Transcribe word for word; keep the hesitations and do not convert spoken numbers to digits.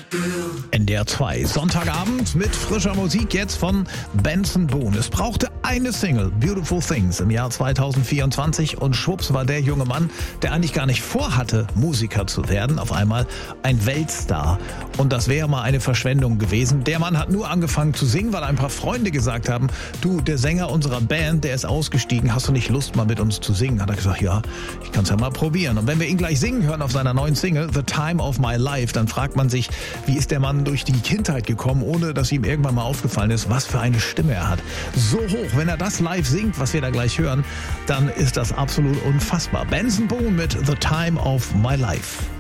N D R zwei, Sonntagabend mit frischer Musik jetzt von Benson Boone. Es brauchte eine Single, Beautiful Things, im Jahr zweitausendvierundzwanzig und schwupps war der junge Mann, der eigentlich gar nicht vorhatte, Musiker zu werden, auf einmal ein Weltstar. Und das wäre mal eine Verschwendung gewesen. Der Mann hat nur angefangen zu singen, weil ein paar Freunde gesagt haben, du, der Sänger unserer Band, der ist ausgestiegen, hast du nicht Lust, mal mit uns zu singen? Hat er gesagt, ja, ich kann es ja mal probieren. Und wenn wir ihn gleich singen hören auf seiner neuen Single, The Time of My Life, dann fragt man sich, wie ist der Mann durch die Kindheit gekommen, ohne dass ihm irgendwann mal aufgefallen ist, was für eine Stimme er hat. So hoch, wenn er das live singt, was wir da gleich hören, dann ist das absolut unfassbar. Benson Boone mit The Time of My Life.